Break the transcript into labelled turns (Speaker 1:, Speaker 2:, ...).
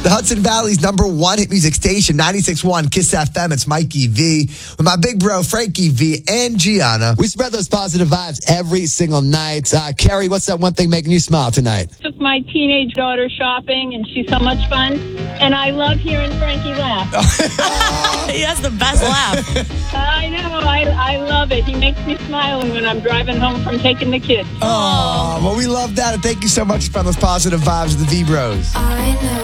Speaker 1: The Hudson Valley's #1 hit music station, 96.1 Kiss FM. It's Mikey V with my big bro, Frankie V, and Gianna.
Speaker 2: We spread those positive vibes every single night. Carrie, what's that one thing making you smile tonight?
Speaker 3: Took my teenage daughter shopping, and she's so much fun. And I love hearing Frankie laugh.
Speaker 4: He has the best laugh.
Speaker 3: I know. I love it. He makes me smile when I'm driving home from taking the kids.
Speaker 1: Oh, well, we love that. And thank you so much for those positive vibes of the V Bros.
Speaker 5: I know.